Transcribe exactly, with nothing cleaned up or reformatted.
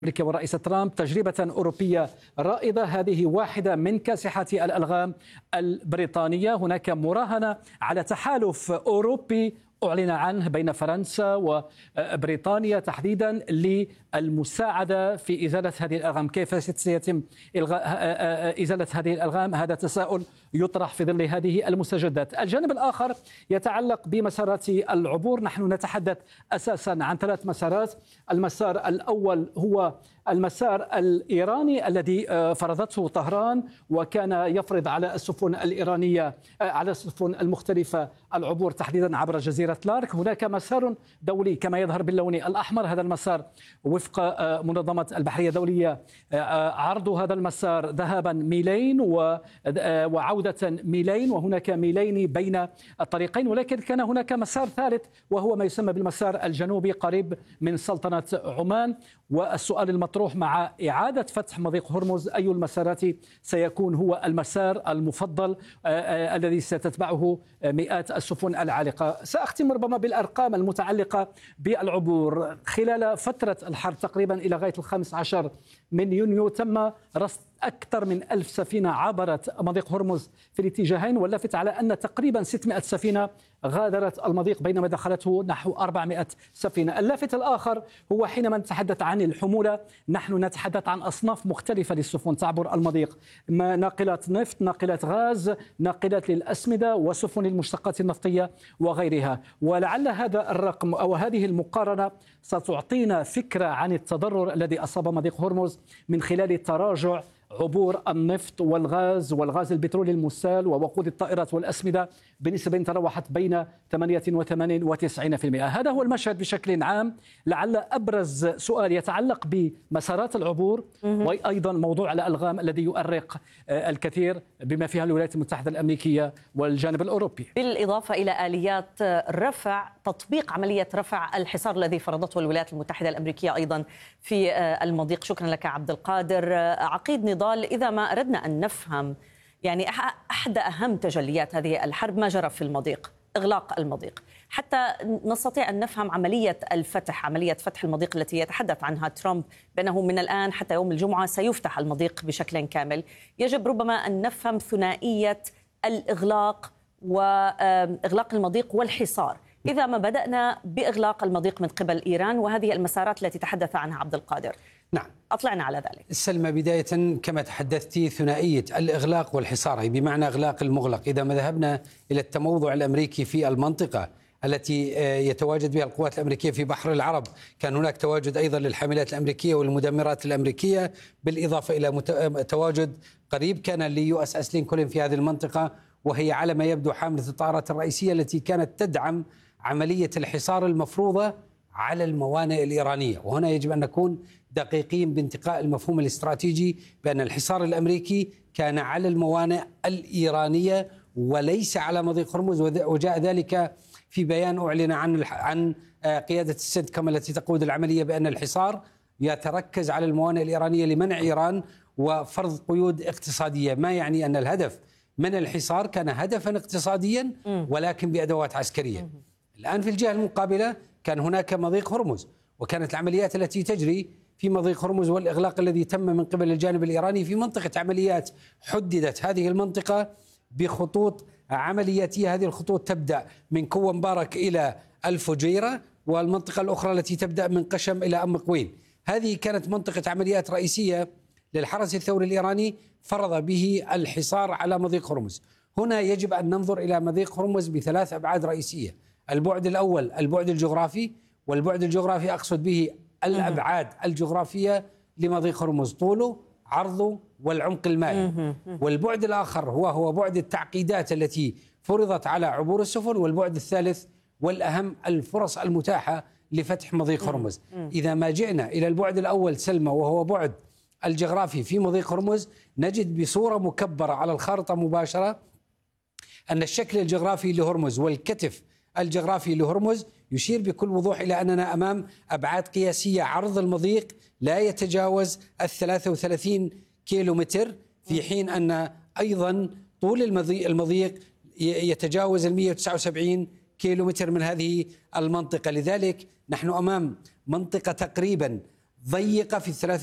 أمريكا والرئيس ترامب تجربة أوروبية رائدة. هذه واحدة من كاسحات الألغام البريطانية. هناك مراهنة على تحالف أوروبي أعلن عنه بين فرنسا وبريطانيا تحديدا للمساعدة في إزالة هذه الألغام. كيف سيتم إلغاء إزالة هذه الألغام؟ هذا تساؤل يطرح في ظل هذه المستجدات. الجانب الآخر يتعلق بمسارات العبور. نحن نتحدث أساسا عن ثلاث مسارات. المسار الأول هو المسار الإيراني الذي فرضته طهران، وكان يفرض على السفن الإيرانية على السفن المختلفة العبور تحديدا عبر جزيرة لارك. هناك مسار دولي كما يظهر باللون الأحمر. هذا المسار وفق منظمة البحرية الدولية عرض هذا المسار ذهابا ميلين وعودة ميلين، وهناك ميلين بين الطريقين. ولكن كان هناك مسار ثالث وهو ما يسمى بالمسار الجنوبي قريب من سلطنة عمان. والسؤال المطروح مع إعادة فتح مضيق هرمز، أي المسارات سيكون هو المسار المفضل آه الذي ستتبعه مئات السفن العالقة؟ سأختم ربما بالأرقام المتعلقة بالعبور. خلال فترة الحرب تقريبا إلى غاية الخامس عشر من يونيو تم رصد أكثر من ألف سفينة عبرت مضيق هرمز في الاتجاهين، واللافت على أن تقريبا ستمائة سفينة غادرت المضيق بينما دخلته نحو أربعمائة سفينة. اللافت الآخر هو حينما نتحدث عن الحمولة، نحن نتحدث عن أصناف مختلفة للسفن تعبر المضيق، ناقلات نفط، ناقلات غاز، ناقلات للأسمدة، وسفن المشتقات النفطية وغيرها. ولعل هذا الرقم أو هذه المقارنة ستعطينا فكرة عن التضرر الذي أصاب مضيق هرمز من خلال تراجع عبور النفط والغاز والغاز البترولي المسال ووقود الطائرات والأسمدة بنسبة تراوحت بين ثمانية وثمانين وتسعين بالمئة. هذا هو المشهد بشكل عام. لعل أبرز سؤال يتعلق بمسارات العبور وأيضا موضوع الألغام الذي يؤرق الكثير بما فيها الولايات المتحدة الأمريكية والجانب الأوروبي، بالإضافة إلى آليات رفع تطبيق عملية رفع الحصار الذي فرضته الولايات المتحدة الأمريكية أيضا في المضيق. شكرا لك عبد القادر. عقيد نضال، إذا ما أردنا أن نفهم يعني أحد أهم تجليات هذه الحرب ما جرى في المضيق، إغلاق المضيق، حتى نستطيع أن نفهم عملية الفتح، عملية فتح المضيق التي يتحدث عنها ترامب بأنه من الآن حتى يوم الجمعة سيفتح المضيق بشكل كامل. يجب ربما أن نفهم ثنائية الإغلاق وإغلاق المضيق والحصار. إذا ما بدأنا بإغلاق المضيق من قبل إيران وهذه المسارات التي تحدث عنها عبد القادر، نعم أطلعنا على ذلك. سلمى، بداية كما تحدثتي ثنائية الإغلاق والحصار، أي بمعنى إغلاق المغلق. إذا ما ذهبنا إلى التموضع الأمريكي في المنطقة التي يتواجد بها القوات الأمريكية في بحر العرب، كان هناك تواجد أيضا للحاملات الأمريكية والمدمرات الأمريكية، بالإضافة إلى تواجد قريب كان ليو اس اس لينكولن في هذه المنطقة، وهي على ما يبدو حاملة الطائرات الرئيسية التي كانت تدعم عملية الحصار المفروضة على الموانئ الإيرانية. وهنا يجب أن نكون دقيقين بانتقاء المفهوم الاستراتيجي بأن الحصار الأمريكي كان على الموانئ الإيرانية وليس على مضيق هرمز، وجاء ذلك في بيان أعلن عن عن قيادة السنتكم التي تقود العملية بأن الحصار يتركز على الموانئ الإيرانية لمنع إيران وفرض قيود اقتصادية، ما يعني أن الهدف من الحصار كان هدفا اقتصاديا ولكن بأدوات عسكرية. الآن في الجهة المقابلة كان هناك مضيق هرمز، وكانت العمليات التي تجري في مضيق هرمز والإغلاق الذي تم من قبل الجانب الإيراني في منطقة عمليات حددت هذه المنطقة بخطوط عملياتية. هذه الخطوط تبدأ من كوة مبارك إلى الفجيرة، والمنطقة الأخرى التي تبدأ من قشم إلى أم قوين. هذه كانت منطقة عمليات رئيسية للحرس الثوري الإيراني فرض به الحصار على مضيق هرمز. هنا يجب أن ننظر إلى مضيق هرمز بثلاث أبعاد رئيسية. البعد الأول البعد الجغرافي، والبعد الجغرافي أقصد به الأبعاد الجغرافية لمضيق هرمز، طوله عرضه والعمق المائي. والبعد الآخر هو هو بعد التعقيدات التي فرضت على عبور السفن. والبعد الثالث والأهم الفرص المتاحة لفتح مضيق هرمز. إذا ما جئنا إلى البعد الأول سلمى وهو بعد الجغرافي في مضيق هرمز، نجد بصورة مكبرة على الخارطة مباشرة أن الشكل الجغرافي لهرمز والكتف الجغرافي لهرمز يشير بكل وضوح إلى أننا أمام أبعاد قياسية. عرض المضيق لا يتجاوز الثلاثة وثلاثين كيلو متر، في حين أن أيضا طول المضيق يتجاوز المئة وتسعة وسبعين كيلو متر من هذه المنطقة. لذلك نحن أمام منطقة تقريبا ضيقة في الثلاث